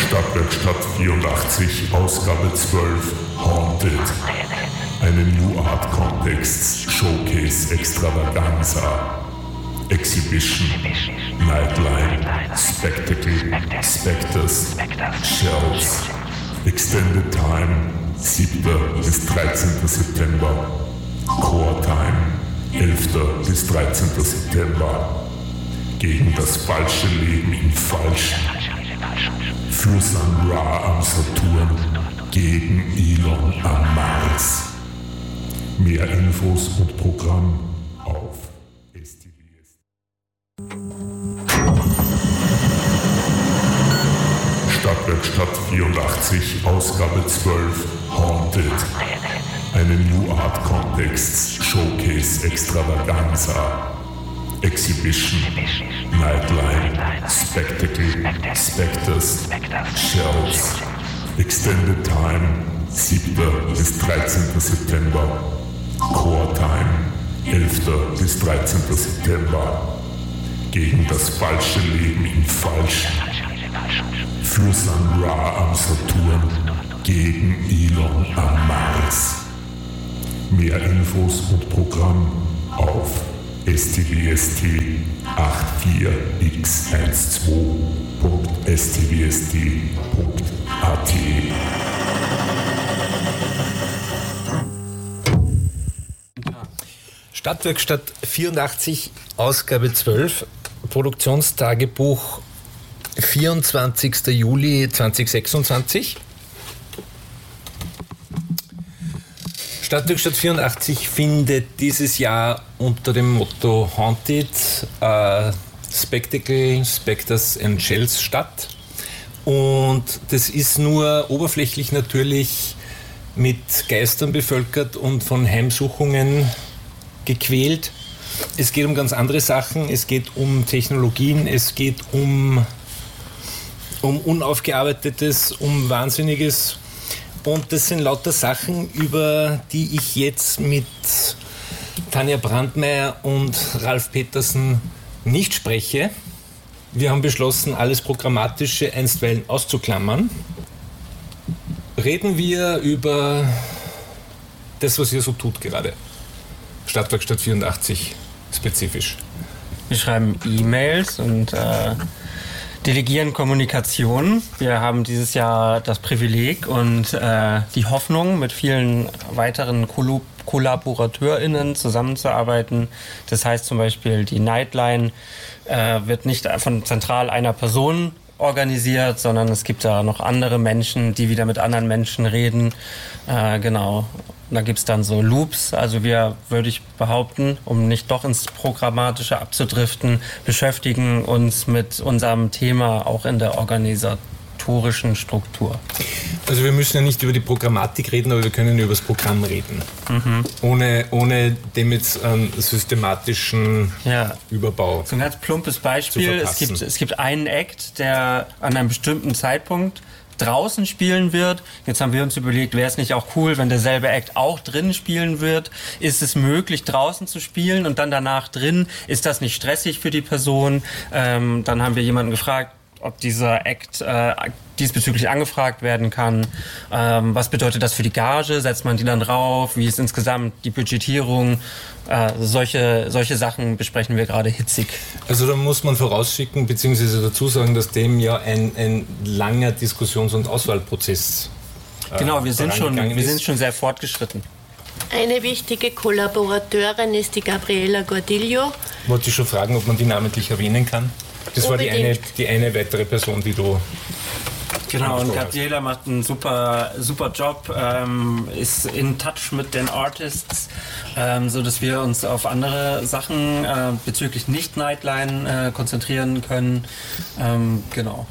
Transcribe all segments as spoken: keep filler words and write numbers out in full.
Stadtwerkstatt vierundachtzig, Ausgabe zwölf, Haunted. Eine New Art Kontext, Showcase Extravaganza, Exhibition, Nightline, Spectacle, Spectres, Shells, Extended Time, siebter bis dreizehnter September, Core Time, elfter bis dreizehnter September, gegen das falsche Leben im Falschen, für Sun Ra am Saturn, gegen Elon am Mars. Mehr Infos und Programm auf S T V S. Stadtwerkstatt vierundachtzig, Ausgabe zwölf, Haunted. Eine New Art Kontext, Showcase Extravaganza, Exhibition, Nightline, Spectacle, Spectres, Shells, Extended Time, siebter bis dreizehnter September, Core Time, elfter bis dreizehnter September, gegen das falsche Leben im Falschen, für Sun Ra am Saturn, gegen Elon am Mars. Mehr Infos und Programm auf S T V S T vier x zwölf punkt s t v s t punkt a t. Stadtwerkstatt vierundachtzig, Ausgabe zwölf, Produktionstagebuch vierundzwanzigster Juli zweitausendsechsundzwanzig. Stadtwerkstatt vierundachtzig findet dieses Jahr unter dem Motto Haunted, äh, Spectacle, Spectres and Shells statt. Und das ist nur oberflächlich natürlich mit Geistern bevölkert und von Heimsuchungen gequält. Es geht um ganz andere Sachen, es geht um Technologien, es geht um, um Unaufgearbeitetes, um Wahnsinniges. Und das sind lauter Sachen, über die ich jetzt mit Tanja Brandmeier und Ralf Petersen nicht spreche. Wir haben beschlossen, alles Programmatische einstweilen auszuklammern. Reden wir über das, was ihr so tut gerade. Stadtwerkstatt vierundachtzig spezifisch. Wir schreiben E-Mails und äh, delegieren Kommunikation. Wir haben dieses Jahr das Privileg und äh, die Hoffnung, mit vielen weiteren Kollab- KollaborateurInnen zusammenzuarbeiten. Das heißt zum Beispiel, die Nightline äh, wird nicht von zentral einer Person organisiert, sondern es gibt da noch andere Menschen, die wieder mit anderen Menschen reden. Äh, genau. Da gibt es dann so Loops. Also wir, würde ich behaupten, um nicht doch ins Programmatische abzudriften, beschäftigen uns mit unserem Thema auch in der organisatorischen Struktur. Also wir müssen ja nicht über die Programmatik reden, aber wir können über das Programm reden. Mhm. Ohne, ohne dem jetzt einen systematischen ja. Überbau. So ein ganz plumpes Beispiel. Es gibt, es gibt einen Act, der an einem bestimmten Zeitpunkt draußen spielen wird. Jetzt haben wir uns überlegt, wäre es nicht auch cool, wenn derselbe Act auch drin spielen wird? Ist es möglich, draußen zu spielen und dann danach drin? Ist das nicht stressig für die Person? Ähm, dann haben wir jemanden gefragt, ob dieser Act äh, diesbezüglich angefragt werden kann. Ähm, was bedeutet das für die Gage? Setzt man die dann drauf? Wie ist insgesamt die Budgetierung? Äh, solche, solche Sachen besprechen wir gerade hitzig. Also da muss man vorausschicken, beziehungsweise dazu sagen, dass dem ja ein, ein langer Diskussions- und Auswahlprozess äh, Genau, wir sind, schon, wir sind schon sehr fortgeschritten. Eine wichtige Kollaborateurin ist die Gabriela Gordillo. Wollte ich schon fragen, ob man die namentlich erwähnen kann? Das Unbedingt. war die eine, die eine weitere Person, die du... Genau, und Gabriela macht einen super, super Job, ähm, ist in touch mit den Artists, ähm, so dass wir uns auf andere Sachen äh, bezüglich Nicht-Nightline äh, konzentrieren können. Ähm, genau.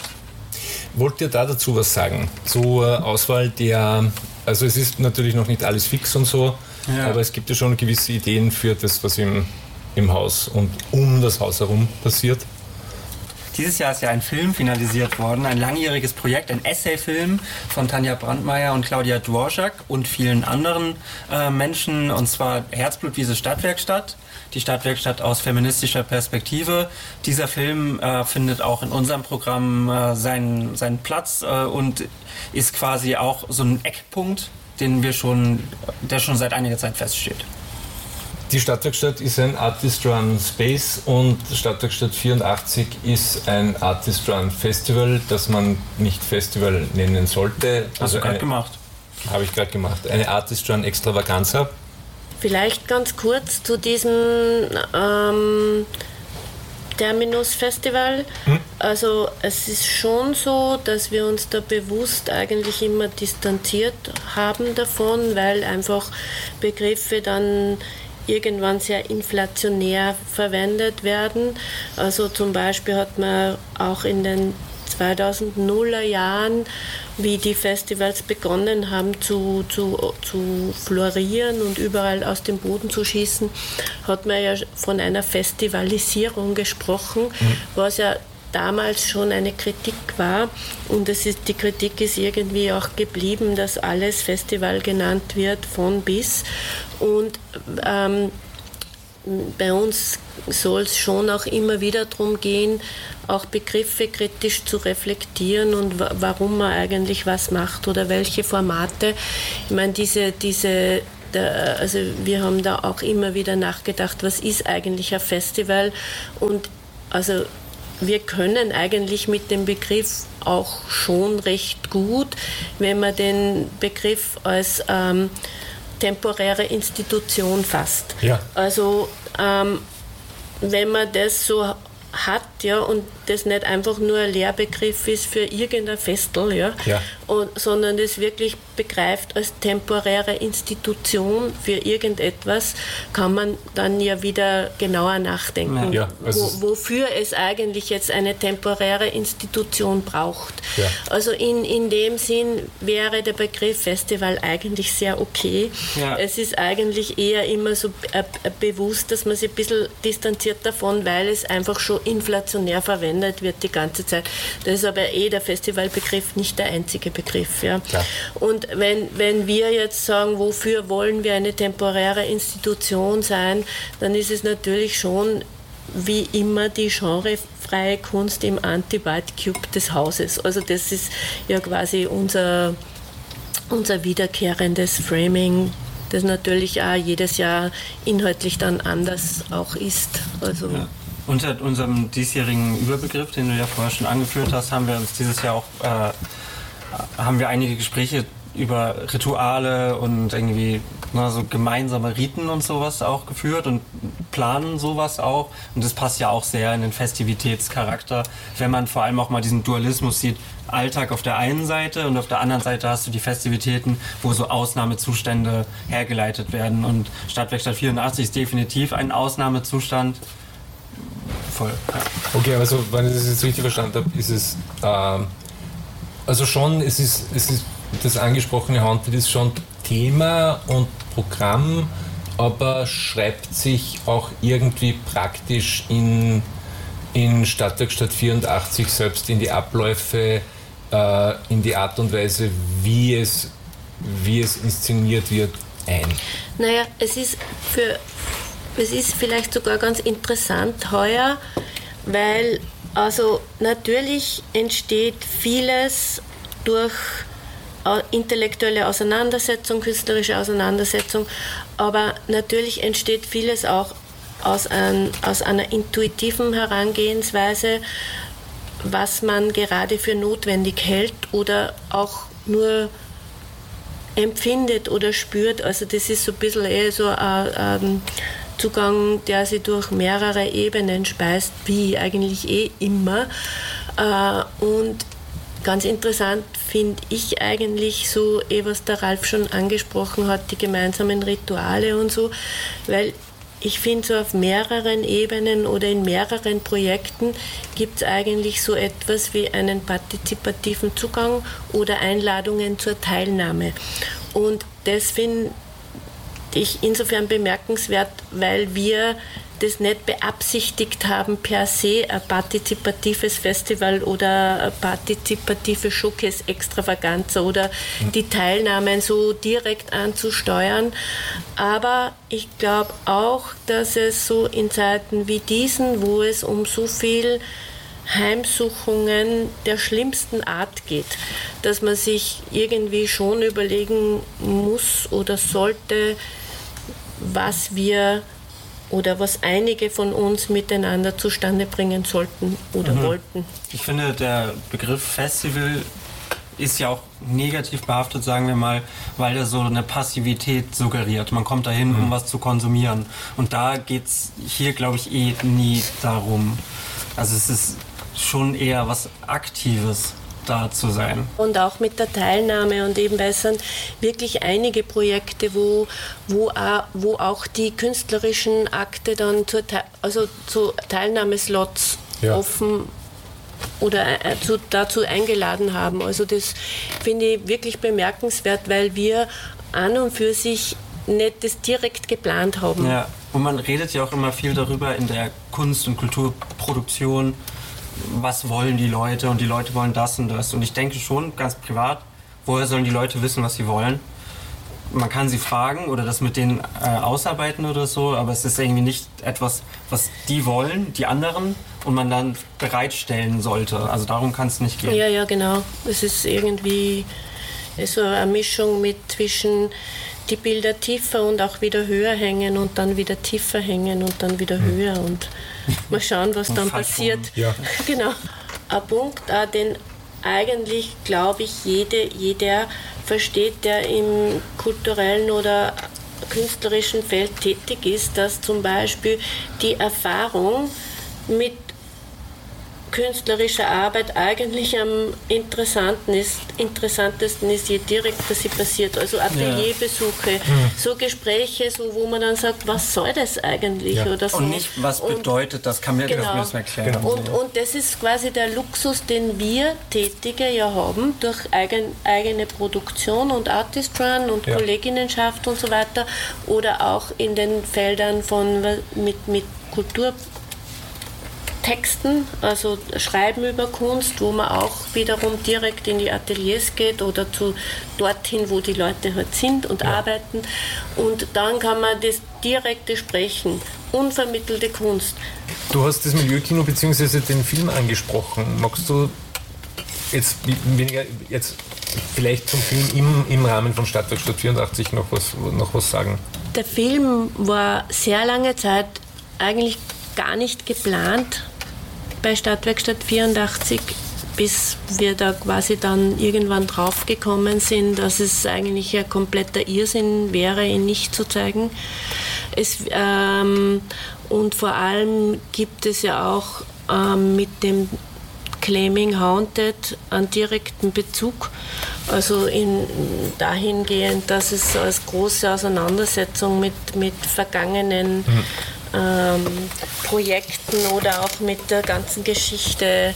Wollt ihr da dazu was sagen? Zur Auswahl der, also es ist natürlich noch nicht alles fix und so, ja. aber es gibt ja schon gewisse Ideen für das, was im, im Haus und um das Haus herum passiert. dieses Jahr ist ja ein Film finalisiert worden, ein langjähriges Projekt, ein Essayfilm von Tanja Brandmeier und Claudia Dvorak und vielen anderen äh, Menschen, und zwar Herzblut-Wiese Stadtwerkstatt. Die Stadtwerkstatt aus feministischer Perspektive. Dieser Film äh, findet auch in unserem Programm äh, seinen, seinen Platz äh, und ist quasi auch so ein Eckpunkt, den wir schon, der schon seit einiger Zeit feststeht. Die Stadtwerkstatt ist ein Artist-Run Space und Stadtwerkstatt vierundachtzig ist ein Artist-Run Festival, das man nicht Festival nennen sollte. Hast also du gerade gemacht? Habe ich gerade gemacht. Eine Artist-Run Extravaganza. Vielleicht ganz kurz zu diesem ähm, Terminus-Festival. Hm? Also es ist schon so, dass wir uns da bewusst eigentlich immer distanziert haben davon, weil einfach Begriffe dann irgendwann sehr inflationär verwendet werden. Also zum Beispiel hat man auch in den zweitausendeiner Jahren, wie die Festivals begonnen haben zu, zu, zu florieren und überall aus dem Boden zu schießen, hat man ja von einer Festivalisierung gesprochen, mhm. was ja damals schon eine Kritik war. Und es ist, die Kritik ist irgendwie auch geblieben, dass alles Festival genannt wird, von bis. Und ähm, bei uns soll es schon auch immer wieder darum gehen, auch Begriffe kritisch zu reflektieren und wa- warum man eigentlich was macht oder welche Formate. Ich meine, diese, diese, da, also wir haben da auch immer wieder nachgedacht, was ist eigentlich ein Festival? Und also wir können eigentlich mit dem Begriff auch schon recht gut, wenn man den Begriff als ähm, temporäre Institution fasst. Ja. Also ähm, wenn man das so hat, ja, und das nicht einfach nur ein Lehrbegriff ist für irgendein Festel, ja, ja. Und, sondern das wirklich begreift als temporäre Institution für irgendetwas, kann man dann ja wieder genauer nachdenken, ja, also wo, wofür es eigentlich jetzt eine temporäre Institution braucht. Ja. Also in, in dem Sinn wäre der Begriff Festival eigentlich sehr okay. Ja. Es ist eigentlich eher immer so äh, bewusst, dass man sich ein bisschen distanziert davon, weil es einfach schon inflationär verwendet wird die ganze Zeit. Das ist aber eh der Festivalbegriff nicht der einzige Begriff. Ja. Klar. Und wenn, wenn wir jetzt sagen, wofür wollen wir eine temporäre Institution sein, dann ist es natürlich schon wie immer die genrefreie Kunst im Anti-White Cube des Hauses. Also das ist ja quasi unser, unser wiederkehrendes Framing, das natürlich auch jedes Jahr inhaltlich dann anders auch ist. Also ja. Unter unserem diesjährigen Überbegriff, den du ja vorher schon angeführt hast, haben wir uns dieses Jahr auch äh, haben wir einige Gespräche über Rituale und irgendwie na, so gemeinsame Riten und sowas auch geführt und planen sowas auch. Und das passt ja auch sehr in den Festivitätscharakter, wenn man vor allem auch mal diesen Dualismus sieht. Alltag auf der einen Seite und auf der anderen Seite hast du die Festivitäten, wo so Ausnahmezustände hergeleitet werden. Und Stadtwerkstatt vierundachtzig ist definitiv ein Ausnahmezustand. Voll. Ja. Okay, also wenn ich das jetzt richtig verstanden habe, ist es ähm, also schon, es ist, es ist das angesprochene Haunted ist schon Thema und Programm, aber schreibt sich auch irgendwie praktisch in, in Stadtwerkstatt vierundachtzig selbst in die Abläufe, äh, in die Art und Weise, wie es, wie es inszeniert wird, ein. Naja, es ist für Es ist vielleicht sogar ganz interessant heuer, weil also natürlich entsteht vieles durch intellektuelle Auseinandersetzung, künstlerische Auseinandersetzung, aber natürlich entsteht vieles auch aus, ein, aus einer intuitiven Herangehensweise, was man gerade für notwendig hält oder auch nur empfindet oder spürt. Also das ist so ein bisschen eher so ein, ein Zugang, der sich durch mehrere Ebenen speist, wie eigentlich eh immer. Und ganz interessant finde ich eigentlich so, eh was der Ralf schon angesprochen hat, die gemeinsamen Rituale und so, weil ich finde, so auf mehreren Ebenen oder in mehreren Projekten gibt es eigentlich so etwas wie einen partizipativen Zugang oder Einladungen zur Teilnahme. Und das finde ich insofern bemerkenswert, weil wir das nicht beabsichtigt haben, per se ein partizipatives Festival oder eine partizipative Showcase-Extravaganza oder die Teilnahmen so direkt anzusteuern. Aber ich glaube auch, dass es so in Zeiten wie diesen, wo es um so viel Heimsuchungen der schlimmsten Art geht, dass man sich irgendwie schon überlegen muss oder sollte, was wir oder was einige von uns miteinander zustande bringen sollten oder mhm. wollten. Ich finde, der Begriff Festival ist ja auch negativ behaftet, sagen wir mal, weil er so eine Passivität suggeriert. Man kommt dahin, um was zu konsumieren. Und da geht es hier, glaube ich, eh nie darum. Also es ist schon eher was Aktives, da zu sein. Und auch mit der Teilnahme und eben, weil es sind wirklich einige Projekte, wo, wo, auch, wo auch die künstlerischen Akte dann zur, also zu Teilnahmeslots ja. offen oder äh, zu, dazu eingeladen haben. Also das finde ich wirklich bemerkenswert, weil wir an und für sich nicht das direkt geplant haben. Ja, und man redet ja auch immer viel darüber in der Kunst- und Kulturproduktion, was wollen die Leute und die Leute wollen das und das. Und ich denke schon, ganz privat, woher sollen die Leute wissen, was sie wollen? Man kann sie fragen oder das mit denen äh, ausarbeiten oder so, aber es ist irgendwie nicht etwas, was die wollen, die anderen, und man dann bereitstellen sollte. Also darum kann es nicht gehen. Ja, ja, genau. Es ist irgendwie so eine Mischung mit zwischen die Bilder tiefer und auch wieder höher hängen und dann wieder tiefer hängen und dann wieder mhm. höher und mal schauen, was dann passiert. Ja. Genau. Ein Punkt, den eigentlich, glaube ich, jede, jeder versteht, der im kulturellen oder künstlerischen Feld tätig ist, dass zum Beispiel die Erfahrung mit künstlerischer Arbeit eigentlich am interessanten ist, interessantesten ist, je direkter sie passiert. Also Atelierbesuche, ja. so Gespräche, so, wo man dann sagt, was soll das eigentlich? Ja. Oder so. Und nicht, was und, bedeutet das, kann mir genau. das erklären. Genau. Und, und das ist quasi der Luxus, den wir Tätige ja haben, durch eigen, eigene Produktion und Artist Run und ja. Kolleginnenschaft und so weiter, oder auch in den Feldern von mit, mit Kultur Texten, also Schreiben über Kunst, wo man auch wiederum direkt in die Ateliers geht oder zu dorthin, wo die Leute halt sind und ja. arbeiten. Und dann kann man das direkte Sprechen, unvermittelte Kunst. Du hast das Milieukino bzw. den Film angesprochen. Magst du jetzt weniger jetzt vielleicht zum Film im, im Rahmen von Stadtwerkstatt vierundachtzig noch was, noch was sagen? Der Film war sehr lange Zeit eigentlich gar nicht geplant bei Stadtwerkstatt vierundachtzig, bis wir da quasi dann irgendwann draufgekommen sind, dass es eigentlich ein kompletter Irrsinn wäre, ihn nicht zu zeigen. Es, ähm, und vor allem gibt es ja auch ähm, mit dem Claiming Haunted einen direkten Bezug, also in, dahingehend, dass es als große Auseinandersetzung mit, mit vergangenen mhm. Ähm, Projekten oder auch mit der ganzen Geschichte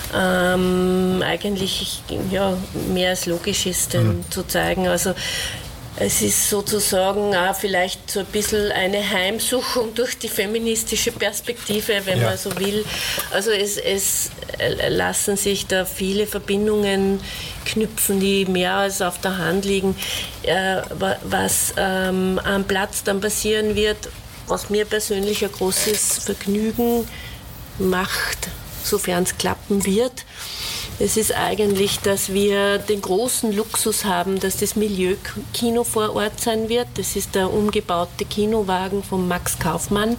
ähm, eigentlich ja, mehr als logisch ist, den mhm. zu zeigen. Also es ist sozusagen auch vielleicht so ein bisschen eine Heimsuchung durch die feministische Perspektive, wenn ja. man so will. Also es, es lassen sich da viele Verbindungen knüpfen, die mehr als auf der Hand liegen. Äh, was ähm, am Platz dann passieren wird, was mir persönlich ein großes Vergnügen macht, sofern es klappen wird, es ist eigentlich, dass wir den großen Luxus haben, dass das Milieukino vor Ort sein wird. Das ist der umgebaute Kinowagen von Max Kaufmann,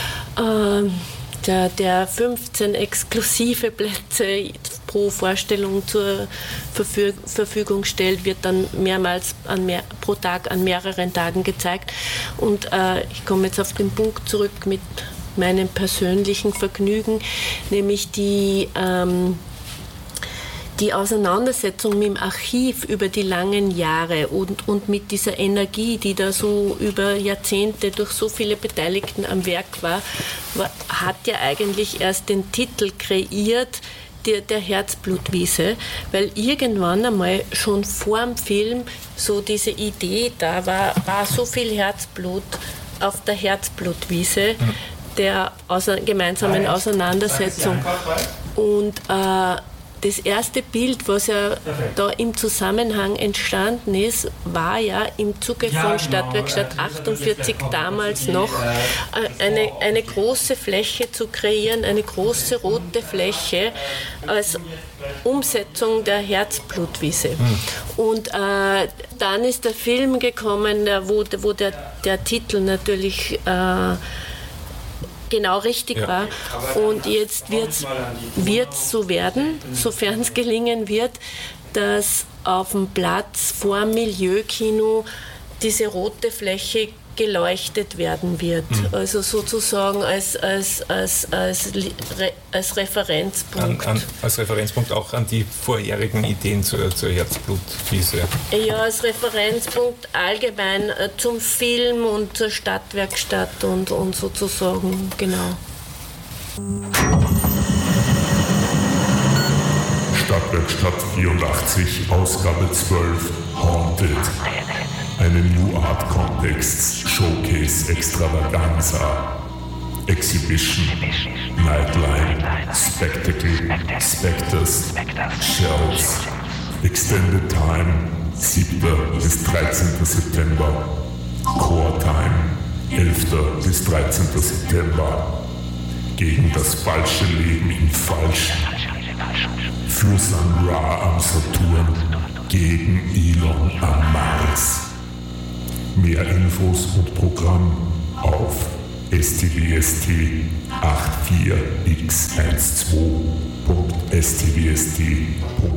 äh, der, der fünfzehn exklusive Plätze pro Vorstellung zur Verfüg- Verfügung stellt, wird dann mehrmals an mehr, pro Tag an mehreren Tagen gezeigt. Und äh, ich komme jetzt auf den Punkt zurück mit meinem persönlichen Vergnügen, nämlich die, ähm, die Auseinandersetzung mit dem Archiv über die langen Jahre und, und mit dieser Energie, die da so über Jahrzehnte durch so viele Beteiligten am Werk war, war hat ja eigentlich erst den Titel kreiert, Der, der Herzblutwiese, weil irgendwann einmal schon vor dem Film so diese Idee da war, war so viel Herzblut auf der Herzblutwiese, mhm. der außer, gemeinsamen Auseinandersetzung. Und äh, das erste Bild, was ja da im Zusammenhang entstanden ist, war ja im Zuge von Stadtwerkstatt achtundvierzig damals noch eine, eine große Fläche zu kreieren, eine große rote Fläche als Umsetzung der Herzblutwiese. Und äh, dann ist der Film gekommen, wo, wo der, der Titel natürlich äh, genau richtig ja. war. Und jetzt wird es so werden, sofern es gelingen wird, dass auf dem Platz vor dem Milieukino diese rote Fläche geleuchtet werden wird. Mhm. Also sozusagen als, als, als, als, als Referenzpunkt. An, an, als Referenzpunkt auch an die vorherigen Ideen zur, zur Herzblutwiese. Ja, als Referenzpunkt allgemein äh, zum Film und zur Stadtwerkstatt und, und sozusagen, genau. Stadtwerkstatt vierundachtzig, Ausgabe zwölf, Haunted. Eine New Art Context Showcase Extravaganza. Exhibition, Nightline, Spectacle, Spectres, Shells. Extended Time, siebter bis dreizehnter September. Core Time, elfter bis dreizehnter September. Gegen das falsche Leben im Falschen. Für Sun Ra am Saturn, gegen Elon am Mars. Mehr Infos und Programm auf S T W S T achtzig x zwölf punkt s t w s t punkt